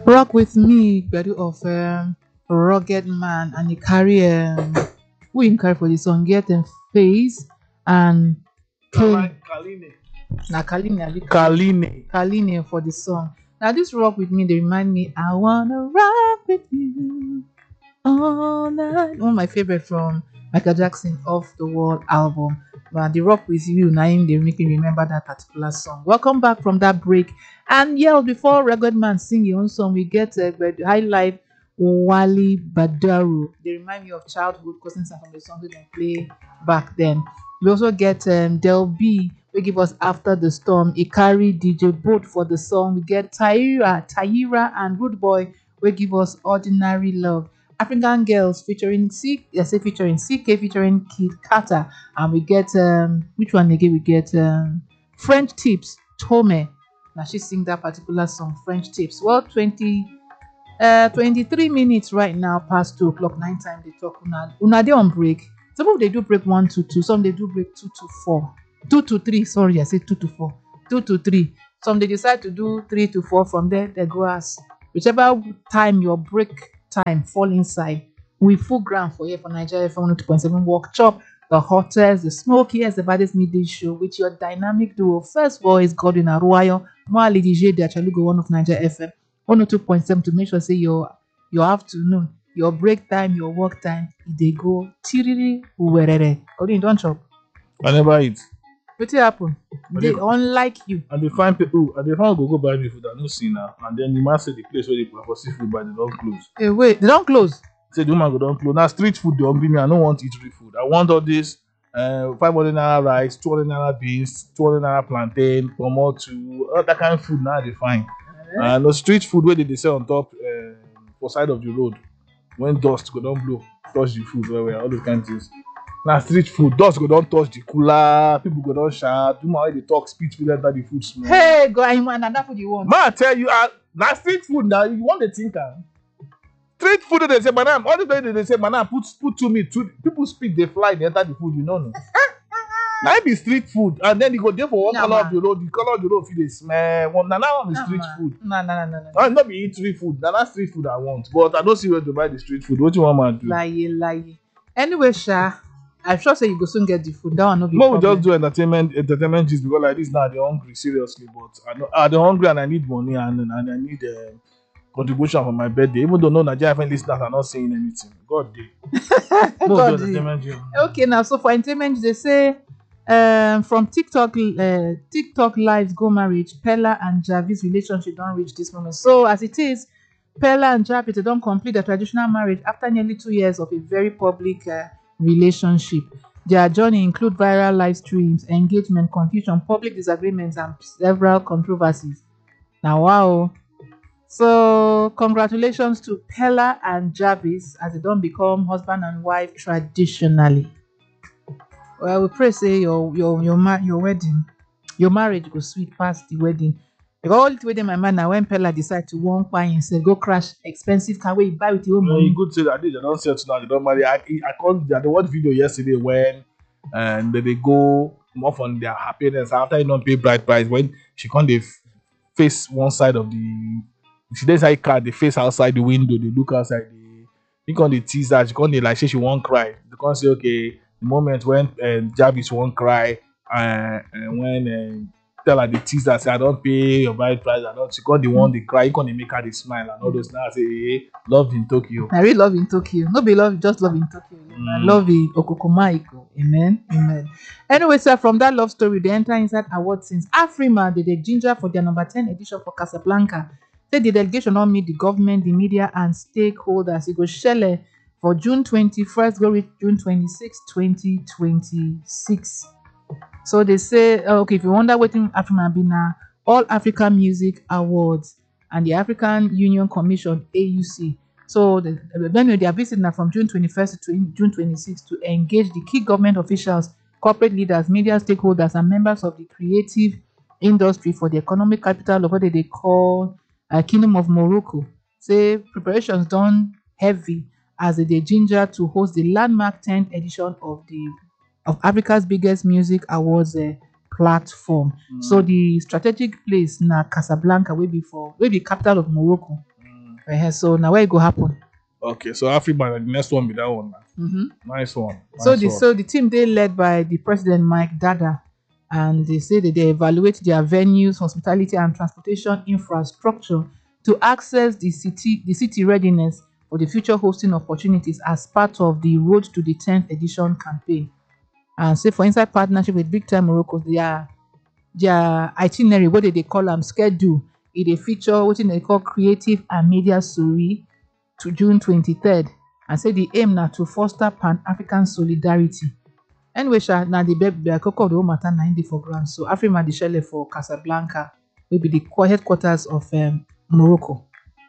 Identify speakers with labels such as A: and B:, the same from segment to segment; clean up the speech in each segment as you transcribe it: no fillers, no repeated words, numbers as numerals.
A: Rock with me, Gbedu of Rugged Man, and he carry who him carry for the song get face and K
B: Kaline.
A: na Kaline abi
B: Kaline.
A: Kaline for the song. Now this rock with me, they remind me I wanna rock with you all night. One of my favorite from Michael Jackson Off the Wall album. But the rock with you, now they make me remember that particular song. Welcome back from that break. And yeah, before Rugged Man sing your own song, we get High Life Wali Badaru. They remind me of childhood because some from the songs we can play back then. We also get Del B. We give us After the Storm. Ikari DJ Boat for the song. We get Tyra and Rude Boy. We give us Ordinary Love. African Girls featuring featuring CK featuring Kid Carter. And we get which one again? We get French Tips, Tome. Now she sing that particular song, French Tips. Well, 23 minutes right now past 2 o'clock. 9 time they talk una they on break. Some of they do break 1 to 2, some they do break 2 to 4. 2 to 3, sorry, I said 2 to 4. 2 to 3. Some they decide to do 3 to 4. From there they go as whichever time your break time fall inside. We full ground for here for Nigeria FM 2.7 Walk Chop, the hottest, the smokiest, the baddest midday show with your dynamic duo. First voice Godwin Aruayo, Moi Lady J de Achalugo, one of Nigeria FM 102.7 to make sure say your afternoon, your break time, your work time, they go tiriri uwerere. Godwin, don't chop.
B: I never eat.
A: Wetin happen? They unlike you.
B: And they find people, and they find go buy me food. I no see now. And then the man say the place where they for seafood, but they don't close.
A: Hey, wait, they don't close.
B: Say the woman go don't close. Now street food they hungry me. I don't want eat free food. I want all this 500 naira rice, 200 naira beans, 200 naira plantain, pomo to all that kind of food now they find. And no street food where they sell on top for side of the road. When dust go don't blow, touch the food where all those kind of things. Now street food, dust go don't touch the cooler, people go don't shout, do my they talk, speech will enter the food small.
A: Hey, go ahead, man, and that's what you want.
B: Man, I tell you, now street food now, you want the thinker. Street food they say, madam, all the time they say, madam, put to me, people speak, they fly, they enter the food, you know. No? Now it be street food, and then you go there for one color of the road, the color of the road feel the smell. Well, now one is street food.
A: No.
B: Not be eat street food. Now that's street food I want, but I don't see where to buy the street food. What you want man do?
A: Lie. Anyway, Sha, I'm sure say you go soon get the food. That one no be
B: no, we
A: problem.
B: just do entertainment gist because like this now they're hungry seriously, but they're hungry and I need money and I need contribution for my birthday. Even though no Nigerian friend listeners are not saying anything. God day.
A: God day. Okay, now so for entertainment they say from TikTok lives go marriage, Pella and Javis relationship don't reach this moment. So as it is, Pella and Javis they don't complete the traditional marriage after nearly 2 years of a very public relationship. Their journey include viral live streams, engagement, confusion, public disagreements, and several controversies. Now, wow. So, congratulations to Pella and Javis as they don't become husband and wife traditionally. Well, we pray say your wedding, your marriage go sweet past the wedding. Because all the way my man now when Pella decide to walk by himself, go crash expensive car where you buy with your own money.
B: You could say that they don't sell to now, they don't marry. I called the one video yesterday when and they go off on their happiness after you don't pay bride price when she can't they face one side of the she does like car, they face outside the window, they look outside the can't they tease her, she can't they like say she won't cry. They can't say okay, the moment when Javis won't cry and when tell her the tease her say I don't pay your bride price, I don't she got the one they cry, you can't make her they smile and all those now say hey, love in Tokyo.
A: I really love in Tokyo. No be love, just love in Tokyo. I love in Okokomaiko. Amen. Anyway, sir, from that love story, they enter inside award since Afrima did a ginger for their number 10 edition for Casablanca. Say the delegation don't meet the government, the media, and stakeholders. It goes shell for June 21st, go reach June 26, 2026. So they say, okay, if you wonder what Afrima be now, All African Music Awards and the African Union Commission AUC. So then they are visiting from June 21st to June 26th to engage the key government officials, corporate leaders, media stakeholders, and members of the creative industry for the economic capital of what they call Kingdom of Morocco. Say preparations done heavy as they ginger to host the landmark 10th edition of Africa's biggest music awards platform. So the strategic place na Casablanca will be capital of Morocco. So now where it go happen?
B: Okay, so Africa, the next one be that one.
A: Mm-hmm.
B: Nice one.
A: So
B: Nice one.
A: so the team they led by the president Mike Dada, and they say that they evaluate their venues, hospitality, and transportation infrastructure to access the city readiness for the future hosting opportunities as part of the Road to the 10th edition campaign. And say for inside partnership with Big Time Morocco, their itinerary, what they call them schedule, it a feature what they call creative and media story to June 23rd. And say the aim now to foster Pan-African solidarity. Anyway, now the cocoa of the whole matter 90 for ground. So Afrima the shell for Casablanca will be the headquarters of Morocco.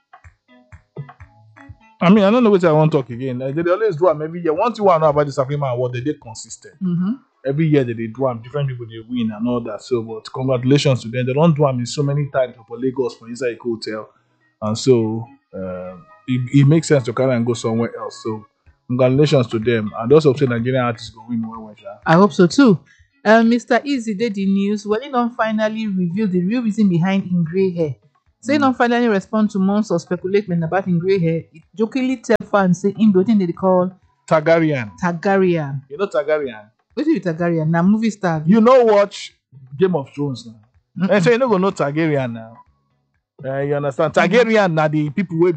B: I mean, I don't know what I want to talk again. They always do them every year. Once you want to know about this Afrima award, they consistent.
A: Mm-hmm.
B: Every year they do them, different people they win and all that. So, but congratulations to them. They don't do them in so many times for Lagos for inside a hotel, and so it makes sense to carry and go somewhere else. So, congratulations to them. And also say Nigerian artists go win well.
A: I hope so too. Mr. Easy did the news. Well, he don't finally reveal the real reason behind in grey hair. Say don't finally respond to months of speculation about in grey hair. It jokingly tell fans say in building they call
B: Targaryen.
A: Targaryen.
B: You know Targaryen?
A: What is Targaryen? Now movie star.
B: You know watch Game of Thrones now.
A: Mm-mm.
B: And so you don't go know Targaryen now. You understand? Targaryen now the people will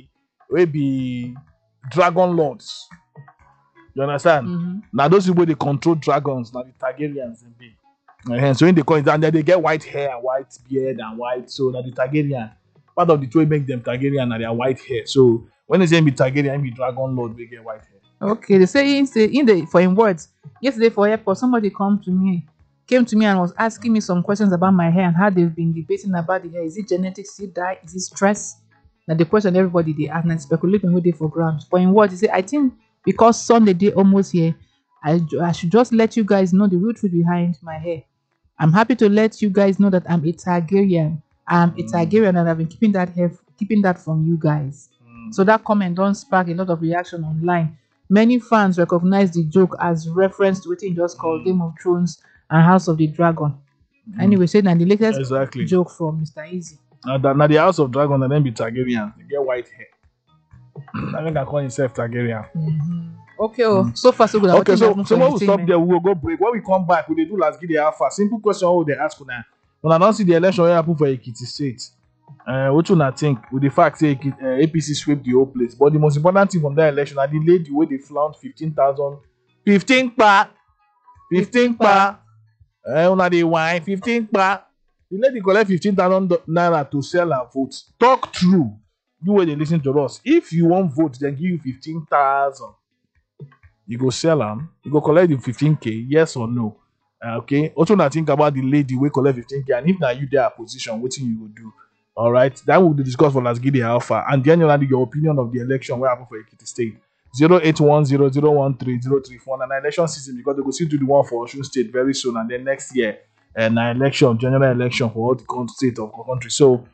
B: be dragon lords. You understand?
A: Mm-hmm.
B: Now those people they control dragons. Now the Targaryens they be. So in the coins and then they get white hair, white beard, and white. So now the Targaryen part of the two make them Targaryen and their white hair. So when they say be Targaryen, be dragon lord, we get white hair.
A: Okay, they say in the for in words yesterday for airport somebody came to me and was asking me some questions about my hair and how they've been debating about the hair. Is it genetics? Is it dye? Is it stress? Now the question everybody they ask and speculating with they for ground. For in words, he say I think because Sunday day almost here, I should just let you guys know the root truth behind my hair. I'm happy to let you guys know that I'm a Targaryen. I'm a Targaryen and I've been keeping that from you guys. So that comment don't spark a lot of reaction online. Many fans recognize the joke as reference to what he just called Game of Thrones and House of the Dragon. Anyway, say that the latest joke from Mr. Easy.
B: Now the House of Dragon and then be Targaryen. They get white hair. I think I call himself Targaryen.
A: Mm-hmm. Okay, so far so good.
B: Okay, so when we stop there, we will go break. When we come back, we do last give the alpha. Simple question how they ask now. When I don't see the election wey happen for Ekiti State, what you not think with the fact say APC sweep the whole place? But the most important thing from that election, I the lady where they flaunt 15,000, 15 pa. Una dey wine 15 pa. The lady collect 15,000 naira to sell her vote. Talk true. You wey dey listen to us. If you want vote, then give you 15,000. You go sell them, you go collect the 15k, yes or no? Okay. Also, now think about the lady we collect 15k, and if now you there position, what you go do? All right, that will be discussed for Let's Give the Alpha, and then you'll have your opinion of the election where happen for Ekiti State. 08100130349 and election season because they go still do the one for Osun State very soon, and then next year, an election, general election for all the state of the country. So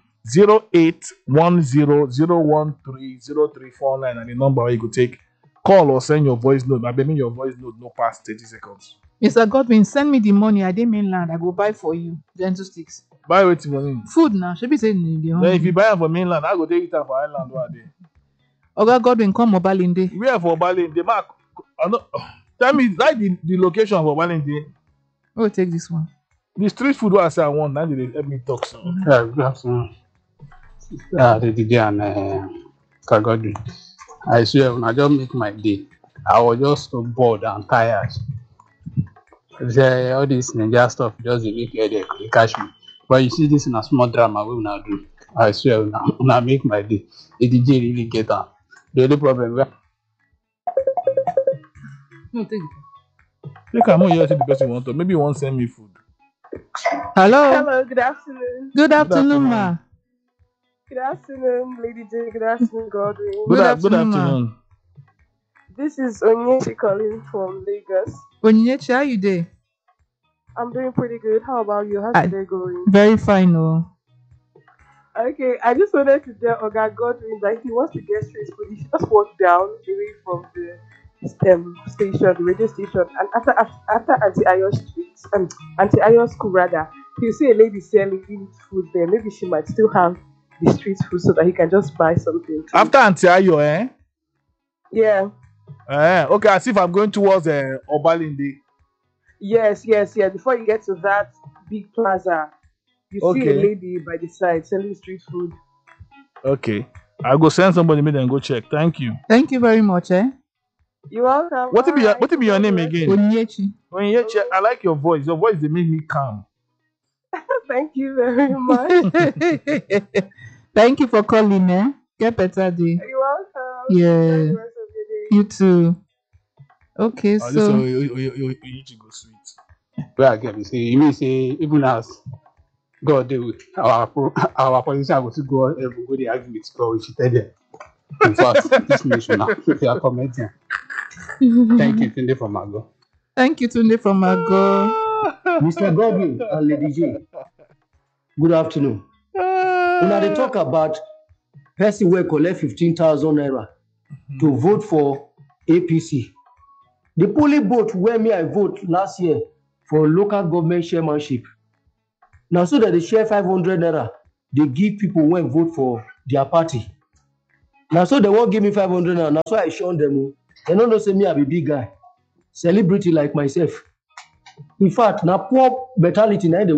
B: 08100130349 and the number where you could take. Call or send your voice note. I mean your voice note no past 30 seconds.
A: Mr. Godwin, send me the money. I did mainland. I go buy for you. Gentle sticks.
B: Buy waiting for me.
A: Food now. Should be saying the
B: Then if you buy it for mainland, I go take it for island one day.
A: Oga Godwin, come Obalinde.
B: Where for Obalinde? Mark, tell me like the location for Obalinde.
A: Oh, take this one.
B: The street food what I say I want. Now they help me talk. So.
C: Yeah, good afternoon. The DJ and Godwin. I swear, when I just make my day, I was just so bored and tired. All this Nigeria stuff just dey make headache, dey catch me. But you see this in a small drama we now do. I swear, when I make my day, the DJ really get am. The only problem where
A: No, take it.
B: You can hear the person want to. Maybe you want send me food.
A: Hello.
D: Hello, good afternoon.
A: Good afternoon, ma.
D: Good afternoon, Lady J. Good afternoon, Godwin.
B: Good
A: afternoon, ma.
B: afternoon.
D: This is Onyechi calling from Lagos.
A: Onyechi, how you dey?
D: I'm doing pretty good. How about you? How's your day going?
A: Very fine, oh.
D: Okay, I just wanted to tell Oga Godwin that if he wants to get straight food, he should just walk down away from the station, the radio station, and after Auntie Ayo Street, Auntie Ayo School rather, he'll see a lady selling food there. Maybe she might still have the street food so that he can just buy something. To
B: After Auntie Ayo, eh?
D: Yeah.
B: Okay, as if I'm going towards Obalinde.
D: Yes. Before you get to that big plaza, you see a
B: Okay.
D: lady by the side selling street food.
B: Okay. I'll go send somebody me then go check. Thank you.
A: Thank you very much, eh?
D: You're welcome.
B: What be your
D: Alright,
B: what be your name
D: God bless.
B: again?
A: Onyechi.
B: When you check, I like your voice. Your voice they make me calm.
D: Thank you very much.
A: Thank you for calling, eh? Get better day.
D: You're welcome.
A: Yeah.
D: Enjoy the rest of your day.
A: You too. Okay,
B: This
A: so
B: you need to go sweet.
C: Where I get to say, you mean say even as God deal with our politician will still go every go they argue with God, we should tell them. In fact, this nation now, they are commenting. Thank you, Tunde from Mago.
A: thank you, Tunde from Mago.
E: Mr. Godwin and Lady J, good afternoon. Una dey talk about person wey collect 15,000 naira to vote for APC. The polling booth where me I vote last year for local government chairmanship. Now so that they share 500 naira, they give people when vote for their party. Now so they won't give me 500 naira. Now so I show them. They don't know say me I be big guy, celebrity like myself. In fact, now poor mentality now they